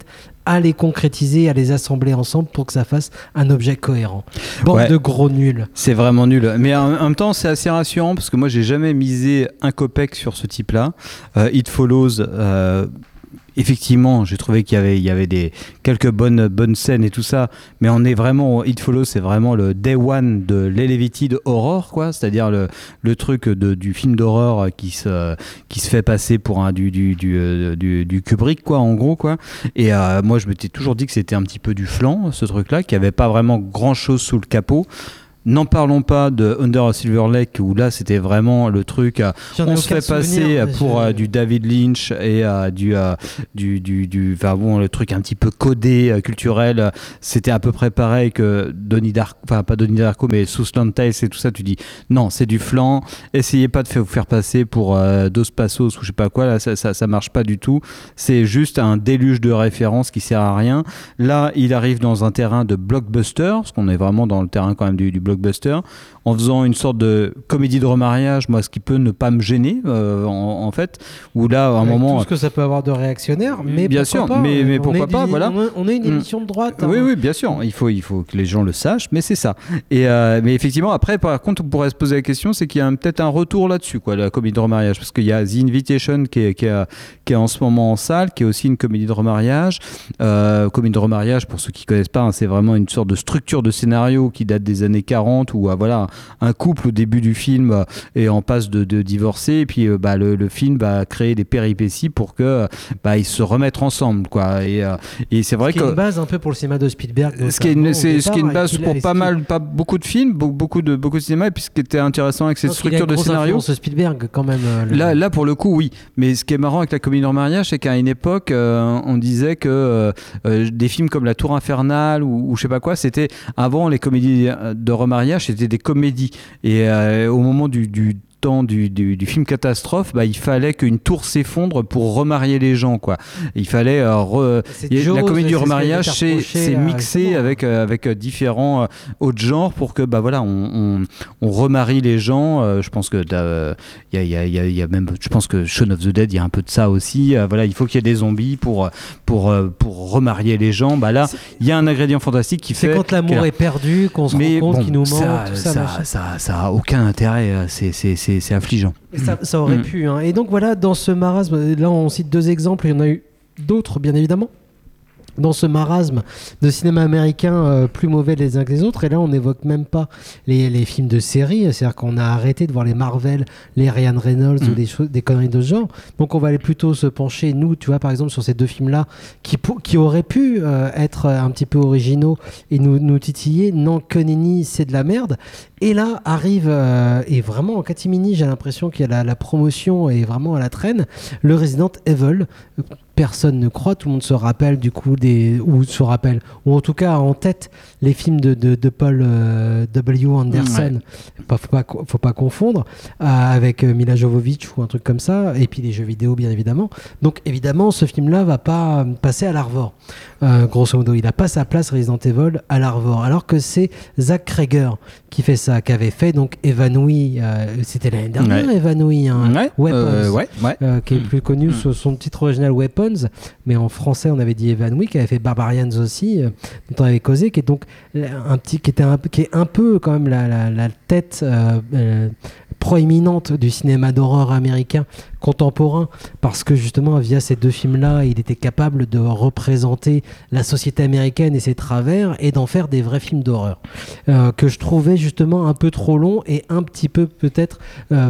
à les concrétiser, à les assembler ensemble pour que ça fasse un objet cohérent. Bande Ouais. de gros nuls. C'est vraiment nul. Mais en, en même temps, c'est assez rassurant parce que moi, j'ai jamais misé un copec sur ce type-là. Euh, It Follows. Euh, Effectivement, j'ai trouvé qu'il y avait, il y avait des, quelques bonnes, bonnes scènes et tout ça, mais on est vraiment, It Follows, c'est vraiment le day one de l'elevated horror, quoi, c'est-à-dire le, le truc de, du film d'horreur qui se, qui se fait passer pour un, du, du, du, euh, du, du Kubrick, quoi, en gros, quoi. Et euh, moi, je m'étais toujours dit que c'était un petit peu du flan, ce truc-là, qu'il n'y avait pas vraiment grand-chose sous le capot. N'en parlons pas de Under a Silver Lake où là c'était vraiment le truc euh, on se fait passer souvenir, pour je... euh, du David Lynch et euh, du, euh, du du du enfin bon le truc un petit peu codé euh, culturel, c'était à peu près pareil que Donnie Darko, enfin pas Donnie Darko mais Southland Tales et tout ça. Tu dis non, c'est du flan, essayez pas de faire, vous faire passer pour euh, Dos Passos ou je sais pas quoi, là ça, ça ça marche pas du tout, c'est juste un déluge de références qui sert à rien. Là il arrive dans un terrain de blockbuster parce qu'on est vraiment dans le terrain quand même du, du blockbuster en faisant une sorte de comédie de remariage, moi ce qui peut ne pas me gêner euh, en, en fait, où là à un Avec moment tout ce que ça peut avoir de réactionnaire, mais bien pourquoi sûr, pas, mais, mais on pourquoi est pas, du- voilà. on a- on est une Mm. émission de droite. hein. Oui, oui, bien sûr. Il faut, il faut que les gens le sachent, mais c'est ça. Et euh, mais effectivement, après, par contre, on pourrait se poser la question, c'est qu'il y a un- peut-être un retour là-dessus, quoi, la comédie de remariage, parce qu'il y a The Invitation qui est, qui est, qui est en ce moment en salle, qui est aussi une comédie de remariage. Euh, comédie de remariage, pour ceux qui connaissent pas, hein, c'est vraiment une sorte de structure de scénario qui date des années quarante, où euh, voilà, un couple au début du film euh, est en passe de, de divorcer, et puis euh, bah, le, le film va créer des péripéties pour que bah, ils se remettent ensemble, quoi. Et, euh, et c'est vrai Ce qui est que une base un peu pour le cinéma de Spielberg. ce qui est une, notamment, au c'est, ce qui est une départ, base et qu'il a- pour et pas ce qui- mal, pas beaucoup de films, be- beaucoup de, beaucoup de cinéma, et puis ce qui était intéressant avec cette Non, parce qu'il a structure une de grosse scénario. influence Spielberg quand même. euh, le- Là, là, pour le coup, oui. Mais ce qui est marrant avec la comédie de remariage, c'est qu'à une époque, euh, on disait que euh, euh, des films comme La Tour Infernale ou, ou je sais pas quoi, c'était avant les comédies de remariage, c'était des comédies. Et euh, au moment du, du temps du, du, du film catastrophe, bah, il fallait qu'une tour s'effondre pour remarier les gens, quoi. Il fallait euh, re- C'est il y a- Jaws, la comédie c'est du ce qui a été remariage, c'est, reproché, c'est là, mixé récemment. avec euh, avec euh, différents euh, autres genres pour que bah voilà, on, on, on remarie les gens. Euh, je pense que euh, il y a, il y, a, il y, a, il y a même, je pense que Shaun of the Dead, il y a un peu de ça aussi. Euh, voilà, il faut qu'il y ait des zombies pour pour euh, pour remarier les gens. Bah là, il y a un ingrédient fantastique qui C'est fait quand l'amour que- est perdu qu'on se mais rend compte bon, qu'il nous manque. ça, tout ça, ça, machin. ça, ça a aucun intérêt. euh, C'est c'est c'est c'est affligeant. Et ça, ça aurait Mm. pu. hein. Et donc voilà, dans ce marasme, là on cite deux exemples, il y en a eu d'autres bien évidemment. Dans ce marasme de cinéma américain euh, plus mauvais les uns que les autres, et là on n'évoque même pas les, les films de série, c'est-à-dire qu'on a arrêté de voir les Marvel, les Ryan Reynolds Mm. ou des, choses, des conneries de ce genre. Donc on va aller plutôt se pencher, nous, tu vois, par exemple, sur ces deux films-là qui, pou- qui auraient pu euh, être un petit peu originaux et nous, nous titiller. Non, que nenni, c'est de la merde. Et là arrive, euh, et vraiment en catimini, j'ai l'impression qu'il y a la, la promotion est vraiment à la traîne, le Resident Evil. Personne ne croit, tout le monde se rappelle du coup des, ou se rappelle, ou en tout cas a en tête les films de, de, de Paul euh, W. Anderson. Pas- faut pas, co- faut pas confondre euh, avec euh, Mila Jovovich ou un truc comme ça, et puis les jeux vidéo bien évidemment. Donc évidemment, ce film-là va pas euh, passer à l'Arvor. Euh, grosso modo, il a pas sa place Resident Evil à l'Arvor, alors que c'est Zach Cregger qui fait ça, qui avait fait donc Évanoui. euh, C'était l'année dernière, Ouais. Évanoui. Hein, Ouais, Weapons. euh, ouais, ouais. Euh, qui est plus connu sous son titre original Weapons, mais en français on avait dit Évanoui, qui avait fait Barbarians aussi, euh, dont on avait causé, qui est donc un petit, qui était un peu, qui est un peu quand même la, la, la tête euh, euh, proéminente du cinéma d'horreur américain contemporain, parce que justement via ces deux films-là, il était capable de représenter la société américaine et ses travers et d'en faire des vrais films d'horreur euh, que je trouvais justement un peu trop long et un petit peu peut-être euh,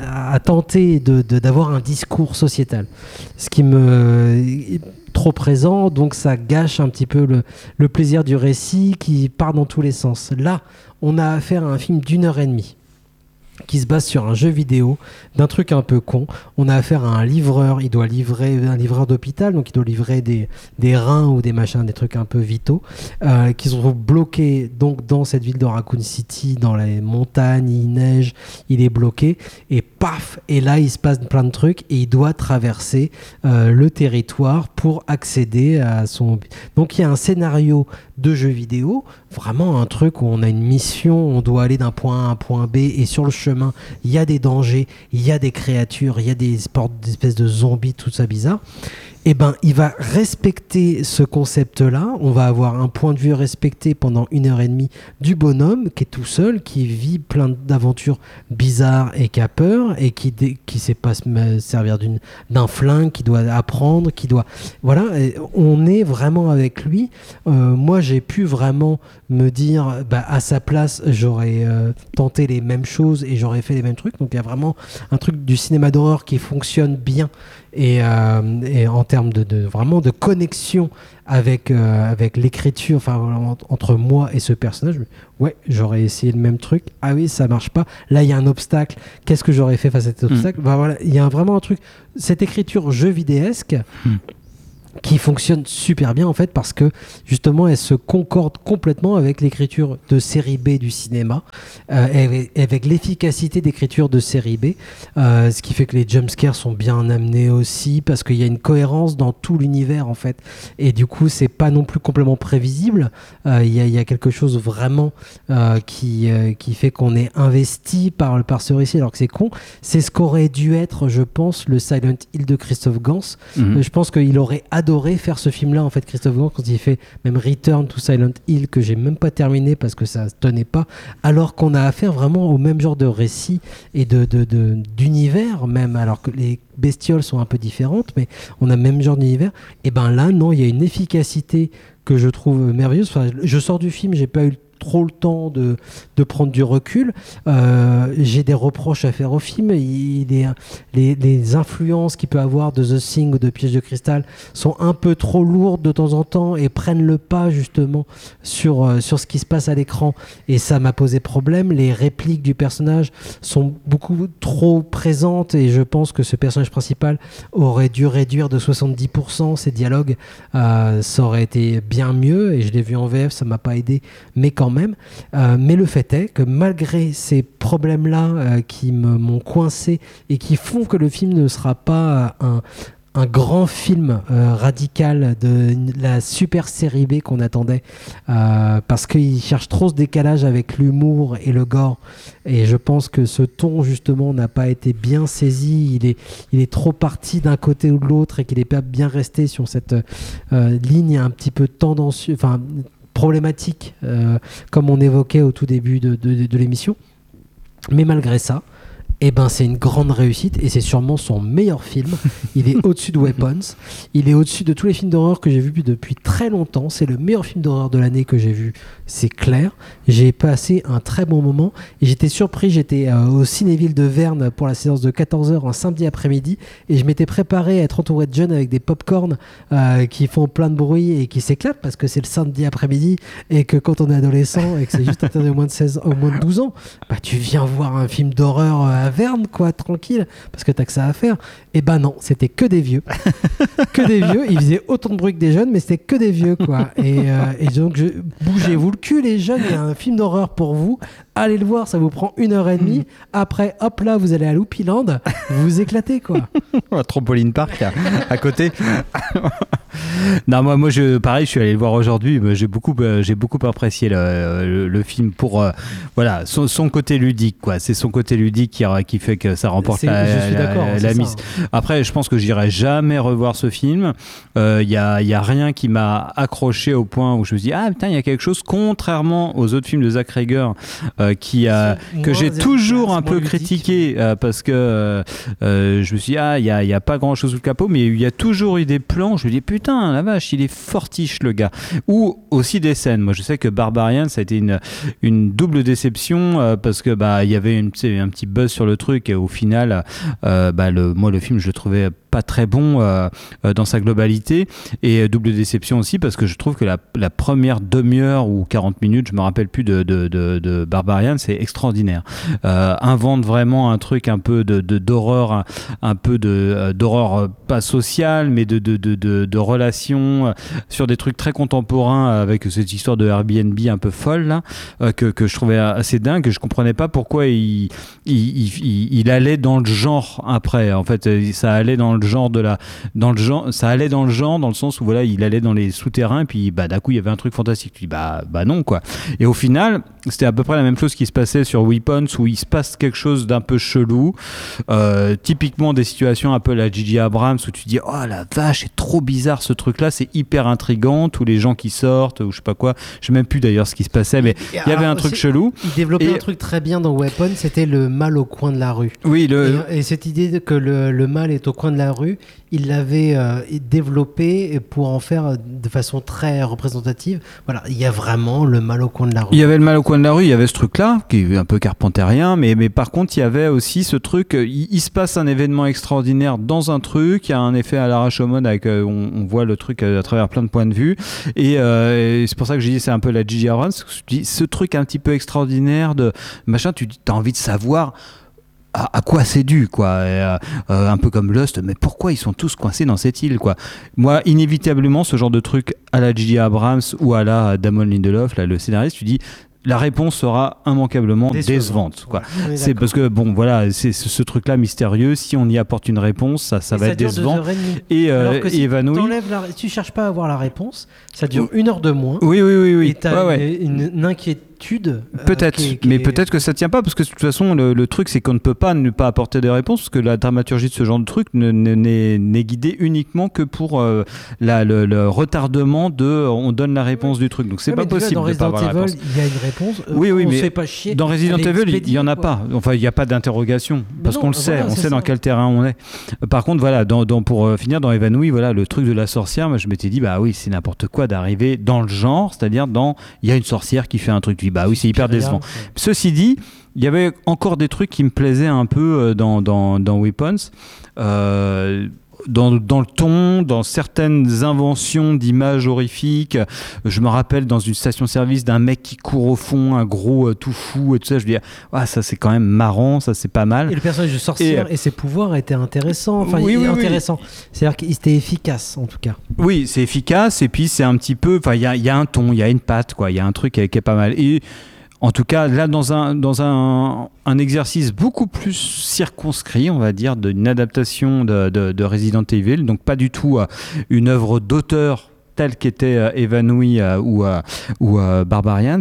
à tenter de, de- d'avoir un discours sociétal, ce qui me est trop présent, donc ça gâche un petit peu le, le plaisir du récit qui part dans tous les sens. Là, on a affaire à un film d'une heure et demie qui se base sur un jeu vidéo d'un truc un peu con. On a affaire à un livreur, il doit livrer, un livreur d'hôpital, donc il doit livrer des, des reins ou des machins, des trucs un peu vitaux, euh, qui se retrouvent bloqués donc dans cette ville de Raccoon City, dans les montagnes, il neige, il est bloqué, et paf, et là il se passe plein de trucs, et il doit traverser euh, le territoire pour accéder à son... Donc il y a un scénario de jeu vidéo, vraiment un truc où on a une mission, on doit aller d'un point A à un point B, et sur le chemin, il y a des dangers, il y a des créatures, il y a des, sports, des espèces de zombies, tout ça bizarre. eh ben, il va respecter ce concept-là. On va avoir un point de vue respecté pendant une heure et demie du bonhomme qui est tout seul, qui vit plein d'aventures bizarres et qui a peur et qui ne qui sait pas se servir d'une, d'un flingue, qui doit apprendre, qui doit... Voilà, et on est vraiment avec lui. Euh, moi, j'ai pu vraiment me dire, bah, à sa place, j'aurais euh, tenté les mêmes choses et j'aurais fait les mêmes trucs. Donc, il y a vraiment un truc du cinéma d'horreur qui fonctionne bien et, euh, et en termes de, de vraiment de connexion avec euh, avec l'écriture, enfin entre moi et ce personnage. Ouais, j'aurais essayé le même truc. Ah oui, ça marche pas. Là, il y a un obstacle. Qu'est-ce que j'aurais fait face à cet obstacle ? mmh. Bah voilà, il y a vraiment un truc. Cette écriture jeu vidéesque. Mmh. qui fonctionne super bien en fait parce que justement elle se concorde complètement avec l'écriture de série B du cinéma euh, et avec l'efficacité d'écriture de série B, euh, ce qui fait que les jumpscares sont bien amenés aussi parce qu'il y a une cohérence dans tout l'univers en fait et du coup c'est pas non plus complètement prévisible, euh, il y a, il y a quelque chose vraiment euh, qui, euh, qui fait qu'on est investi par, par ce récit alors que c'est con, c'est ce qu'aurait dû être je pense le Silent Hill de Christophe Gans. mmh. euh, je pense qu'il aurait adoré faire ce film là en fait Christophe Gans quand il fait même Return to Silent Hill que j'ai même pas terminé parce que ça tenait pas alors qu'on a affaire vraiment au même genre de récit et de, de, de, d'univers même alors que les bestioles sont un peu différentes mais on a le même genre d'univers et ben là non il y a une efficacité que je trouve merveilleuse. Enfin, je sors du film, j'ai pas eu trop le temps de, de prendre du recul. Euh, j'ai des reproches à faire au film. Il est, les, les influences qu'il peut avoir de The Thing ou de Piège de cristal sont un peu trop lourdes de temps en temps et prennent le pas justement sur, euh, sur ce qui se passe à l'écran. Et ça m'a posé problème. Les répliques du personnage sont beaucoup trop présentes et je pense que ce personnage principal aurait dû réduire de soixante-dix pour cent ses dialogues. Euh, ça aurait été bien mieux et je l'ai vu en V F, ça m'a pas aidé, mais quand même. Euh, mais le fait est que malgré ces problèmes-là euh, qui me, m'ont coincé et qui font que le film ne sera pas un, un grand film euh, radical de la super série B qu'on attendait euh, parce qu'il cherche trop ce décalage avec l'humour et le gore et je pense que ce ton justement n'a pas été bien saisi, il est, il est trop parti d'un côté ou de l'autre et qu'il n'est pas bien resté sur cette euh, ligne un petit peu tendancieuse, enfin problématique, euh, comme on évoquait au tout début de, de, de l'émission. Mais malgré ça, eh ben, c'est une grande réussite et c'est sûrement son meilleur film. Il est au-dessus de Weapons. Il est au-dessus de tous les films d'horreur que j'ai vus depuis très longtemps. C'est le meilleur film d'horreur de l'année que j'ai vu, c'est clair. J'ai passé un très bon moment et j'étais surpris. J'étais euh, au Cinéville de Verne pour la séance de quatorze heures un samedi après-midi et je m'étais préparé à être entouré de jeunes avec des pop-corn euh, qui font plein de bruit et qui s'éclatent parce que c'est le samedi après-midi et que quand on est adolescent et que c'est juste interdit au moins de seize, au moins de douze ans, bah, tu viens voir un film d'horreur euh, à Verne, quoi, tranquille, parce que t'as que ça à faire. Et bah non, c'était que des vieux. que des vieux. Ils faisaient autant de bruit que des jeunes, mais c'était que des vieux, quoi. Et, euh, et donc, je, bougez-vous le cul, les jeunes, il y a un film d'horreur pour vous. Allez le voir, ça vous prend une heure et demie. Après, hop là, vous allez à Loopyland, vous vous éclatez, quoi. À Trampoline Park, à, à côté. Non, moi, moi je, pareil, je suis allé le voir aujourd'hui. J'ai beaucoup, j'ai beaucoup apprécié le, le, le film pour euh, voilà, son, son côté ludique, quoi. C'est son côté ludique qui, qui fait que ça remporte la, je suis la, la, la mise. Après, je pense que j'irai jamais revoir ce film. Il euh, y a, y a rien qui m'a accroché au point où je me dis ah putain, il y a quelque chose, contrairement aux autres films de Zach Rager euh, qui a que j'ai toujours un peu critiqué euh, parce que euh, euh, je me suis dit ah il y a, y a pas grand chose sous le capot, mais il y a toujours eu des plans. Je me dis putain, la vache, il est fortiche le gars. Ou aussi des scènes. Moi, je sais que Barbarian, ça a été une, une double déception euh, parce que bah il y avait une, un petit buzz sur le truc et au final, euh, bah le, moi le film je le trouvais pas très bon euh, euh, dans sa globalité et euh, double déception aussi parce que je trouve que la, la première demi-heure ou quarante minutes, je me rappelle plus de, de, de, de Barbarian, c'est extraordinaire. Euh, invente vraiment un truc un peu de, de, d'horreur, un, un peu de, euh, d'horreur euh, pas sociale mais de, de, de, de, de relations euh, sur des trucs très contemporains avec cette histoire de Airbnb un peu folle là, euh, que, que je trouvais assez dingue, que je comprenais pas pourquoi il, il, il, il allait dans le genre après. En fait, ça allait dans le genre de la dans le genre ça allait dans le genre dans le sens où voilà il allait dans les souterrains et puis bah d'un coup il y avait un truc fantastique, puis bah bah non quoi. Et au final c'était à peu près la même chose qui se passait sur Weapons, où il se passe quelque chose d'un peu chelou, euh, typiquement des situations un peu la J J Abrams où tu dis oh la vache, c'est trop bizarre ce truc là, c'est hyper intriguant, tous les gens qui sortent ou je sais pas quoi, je sais même plus d'ailleurs ce qui se passait, mais il y avait un truc chelou. Il développait et... un truc très bien dans Weapons, c'était le mal au coin de la rue. Oui, le... et, et cette idée que le, le mal est au coin de la rue, il l'avait euh, développé pour en faire de façon très représentative. Voilà, il y a vraiment le mal au coin de la rue. Il y avait le mal au coin de la rue, il y avait ce truc-là, qui est un peu carpentérien, mais, mais par contre, il y avait aussi ce truc, il, il se passe un événement extraordinaire dans un truc, il y a un effet à la Rashomon, avec, euh, on, on voit le truc à, à travers plein de points de vue, et, euh, et c'est pour ça que j'ai dit c'est un peu la J J Abrams, ce truc un petit peu extraordinaire de machin, tu as envie de savoir À, à quoi c'est dû, quoi. Et, euh, euh, un peu comme Lost, mais pourquoi ils sont tous coincés dans cette île, quoi. Moi, inévitablement, ce genre de truc à la J J Abrams ou à la Damon Lindelof, là, le scénariste, tu dis la réponse sera immanquablement décevante, décevante quoi. Ouais, c'est parce que bon voilà, c'est ce, ce truc là mystérieux, si on y apporte une réponse, ça, ça va ça être décevant et, euh, et si évanoui. La, si tu cherches pas à avoir la réponse, ça dure une heure de moins. Oui oui oui oui. Et t'as ouais, ouais. Une, une inquiétude. Peut-être, euh, qui est, qui mais est... peut-être que ça tient pas parce que de toute façon le, le truc c'est qu'on ne peut pas ne pas apporter des réponses parce que la dramaturgie de ce genre de truc ne, ne, n'est, n'est guidée uniquement que pour euh, la, le, le retardement de on donne la réponse du truc, donc c'est ouais, pas possible vois, de pas avoir la réponse. Il y a une réponse. Euh, oui oui on mais se fait pas chier. Dans Resident Evil il y en a quoi. Pas, enfin il y a pas d'interrogation parce non, qu'on le sait, voilà, on sait ça. Dans quel terrain on est. Par contre voilà, dans, dans, pour euh, finir dans Évanoui, voilà le truc de la sorcière, moi je m'étais dit bah oui c'est n'importe quoi d'arriver dans le genre, c'est-à-dire dans il y a une sorcière qui fait un truc, tu dis bah oui c'est hyper décevant. Ceci dit, il y avait encore des trucs qui me plaisaient un peu dans, dans, dans Weapons, euh, dans, dans le ton, dans certaines inventions d'images horrifiques. Je me rappelle dans une station-service d'un mec qui court au fond, un gros euh, tout fou et tout ça. Je me dis, ah, ça c'est quand même marrant, ça c'est pas mal. Et le personnage de sorcière et, et ses pouvoirs étaient intéressants. Enfin, oui, il est oui, intéressant. Oui. C'est-à-dire qu'il était efficace en tout cas. Oui, c'est efficace et puis c'est un petit peu. Enfin, il y a, y a un ton, il y a une patte, quoi. Il y a un truc qui est, qui est pas mal. Et en tout cas, là, dans un, dans un, un exercice beaucoup plus circonscrit, on va dire, d'une adaptation de, de, de Resident Evil, donc pas du tout euh, une œuvre d'auteur telle qu'était euh, Évanoui euh, ou, euh, ou euh, Barbarians,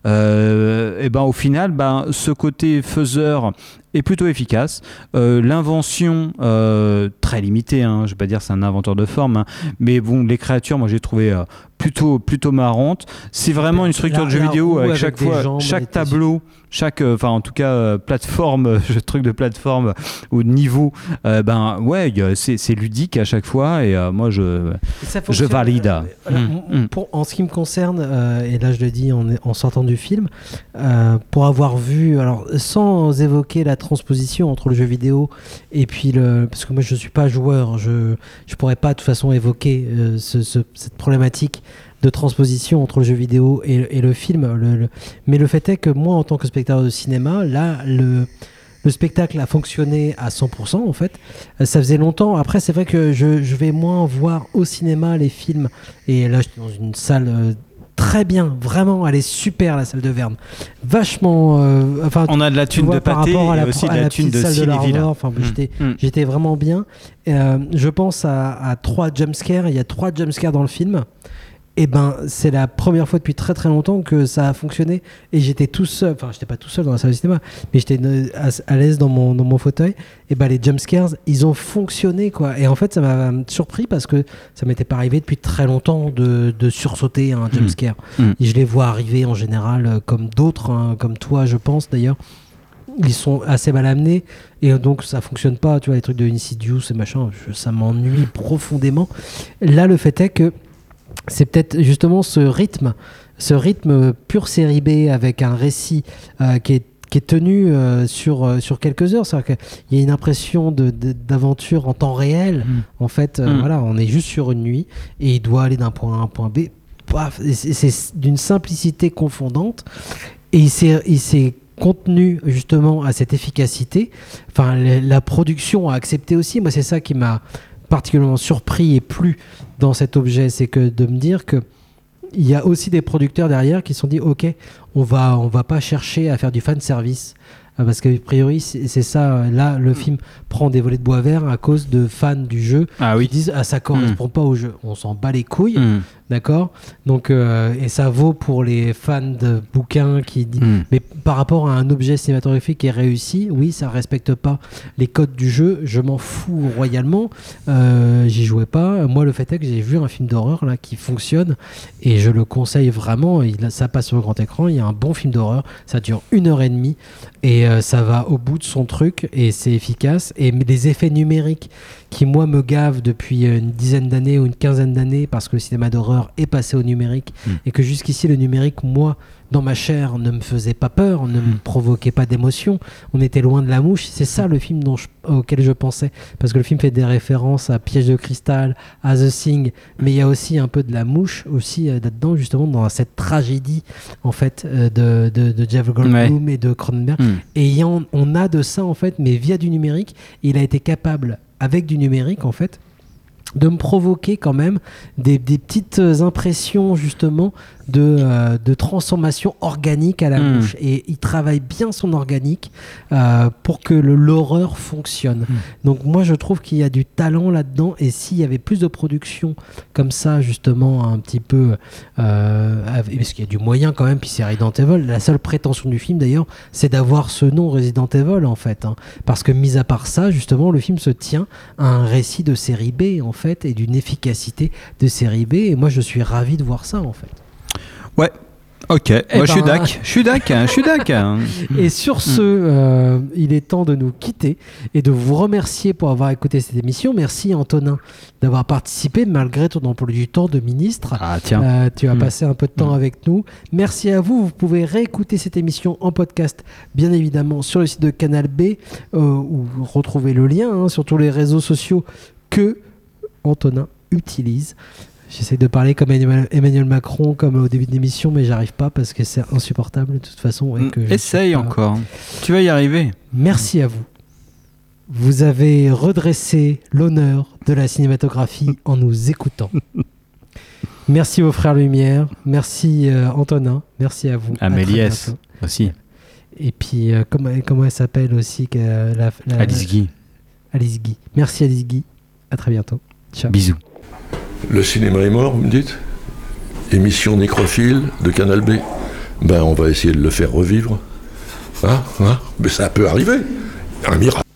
euh, et ben, au final, ben, ce côté faiseur est plutôt efficace. Euh, l'invention, euh, très limitée, hein, je ne vais pas dire que c'est un inventeur de forme, hein, mais bon, les créatures, moi j'ai trouvé euh, plutôt, plutôt marrantes. C'est vraiment une structure la, de jeu vidéo avec, avec chaque fois, jambes, chaque tableau, chaque, enfin euh, en tout cas euh, plateforme, euh, truc de plateforme ou de niveau, euh, ben ouais, c'est, c'est ludique à chaque fois et euh, moi je, je valide. Euh, alors, mmh. pour, en ce qui me concerne, euh, et là je le dis en, en sortant du film, euh, pour avoir vu, alors sans évoquer la transposition entre le jeu vidéo et puis le, parce que moi je suis pas joueur, je je pourrais pas de toute façon évoquer euh, ce, ce, cette problématique de transposition entre le jeu vidéo et, et le film. Le, le... Mais le fait est que moi, en tant que spectateur de cinéma, là, le, le spectacle a fonctionné à cent pour cent, en fait. Ça faisait longtemps. Après, c'est vrai que je, je vais moins voir au cinéma les films. Et là, j'étais dans une salle... Euh, très bien, vraiment, elle est super la salle de Verne. Vachement. Euh, enfin, on a de la thune vois, de pâté et aussi de la, la thune de cinéville. Enfin, mmh. j'étais, mmh. j'étais vraiment bien. Euh, je pense à, à trois jumpscares. Il y a trois jumpscares dans le film. Et ben, c'est la première fois depuis très très longtemps que ça a fonctionné. Et j'étais tout seul, enfin, j'étais pas tout seul dans la salle de cinéma, mais j'étais à, à l'aise dans mon, dans mon fauteuil. Et ben, les jumpscares, ils ont fonctionné, quoi. Et en fait, ça m'a surpris parce que ça m'était pas arrivé depuis très longtemps de, de sursauter un jumpscare. Mmh. Mmh. Et je les vois arriver en général, comme d'autres, hein, comme toi, je pense d'ailleurs. Ils sont assez mal amenés et donc ça fonctionne pas. Tu vois, les trucs de Insidious et machin, je, ça m'ennuie profondément. Là, le fait est que c'est peut-être justement ce rythme, ce rythme pur série B avec un récit euh, qui est qui est tenu euh, sur, euh, sur quelques heures. C'est-à-dire qu'il y a une impression de, de, d'aventure en temps réel. Mmh. En fait, euh, mmh. voilà, on est juste sur une nuit et il doit aller d'un point A à un point B. Paf, c'est, c'est d'une simplicité confondante et il s'est, il s'est contenu justement à cette efficacité. Enfin, la, la production a accepté aussi. Moi, c'est ça qui m'a particulièrement surpris et plu dans cet objet, c'est que de me dire que il y a aussi des producteurs derrière qui se sont dit ok, on va on va pas chercher à faire du fan service parce qu'a priori c'est, c'est ça. Là, le mmh. film prend des volets de bois vert à cause de fans du jeu ah, oui. qui disent ah ça correspond mmh. pas au jeu. On s'en bat les couilles. Mmh. d'accord ? Donc, euh, et ça vaut pour les fans de bouquins qui disent... Mm. Mais par rapport à un objet cinématographique qui est réussi, oui, ça respecte pas les codes du jeu, je m'en fous royalement, euh, j'y jouais pas. Moi, le fait est que j'ai vu un film d'horreur là qui fonctionne et je le conseille vraiment. Il, ça passe sur le grand écran, il y a un bon film d'horreur, ça dure une heure et demie et euh, ça va au bout de son truc et c'est efficace. Et les effets numériques qui, moi, me gavent depuis une dizaine d'années ou une quinzaine d'années parce que le cinéma d'horreur est passé au numérique mmh. et que jusqu'ici, le numérique, moi, dans ma chair, ne me faisait pas peur, ne me provoquait pas d'émotion. On était loin de la mouche. C'est ça le film dont je, auquel je pensais. Parce que le film fait des références à Piège de cristal, à The Thing, mais il y a aussi un peu de la mouche aussi euh, là-dedans, justement, dans cette tragédie, en fait, euh, de, de, de Jeff Goldblum ouais. et de Cronenberg. Mm. Et y en, on a de ça, en fait, mais via du numérique. Il a été capable, avec du numérique, en fait, de me provoquer quand même des, des petites impressions justement de, euh, de transformation organique à la mmh. bouche. Et il travaille bien son organique euh, pour que le, l'horreur fonctionne. Mmh. Donc moi je trouve qu'il y a du talent là-dedans et s'il y avait plus de production comme ça justement un petit peu euh, parce qu'il y a du moyen quand même, puis c'est Resident Evil. La seule prétention du film d'ailleurs c'est d'avoir ce nom Resident Evil en fait. Hein, parce que mis à part ça justement le film se tient à un récit de série B en fait et d'une efficacité de série B et moi je suis ravi de voir ça en fait. Ouais, ok, moi ben, je suis dac, je suis dac, je suis dac. Et sur ce, euh, il est temps de nous quitter et de vous remercier pour avoir écouté cette émission. Merci Antonin d'avoir participé malgré ton emploi du temps de ministre. Ah tiens. Euh, tu as mmh. passé un peu de temps mmh. avec nous. Merci à vous. Vous pouvez réécouter cette émission en podcast, bien évidemment, sur le site de Canal B, euh, où vous retrouvez le lien hein, sur tous les réseaux sociaux que Antonin utilise. J'essaie de parler comme Emmanuel Macron, comme au début de l'émission, mais j'arrive pas parce que c'est insupportable de toute façon. Et que Essaye pas... encore. Tu vas y arriver. Merci à vous. Vous avez redressé l'honneur de la cinématographie en nous écoutant. Merci aux frères Lumière. Merci euh, Antonin. Merci à vous. Améliès aussi. Et puis, euh, comment, comment elle s'appelle aussi que, la, la, Alice Guy. Alice Guy. Merci Alice Guy. À très bientôt. Ciao. Bisous. Le cinéma est mort, vous me dites ? Émission nécrophile de Canal B. Ben, on va essayer de le faire revivre. Hein, hein ? Mais ça peut arriver. Un miracle.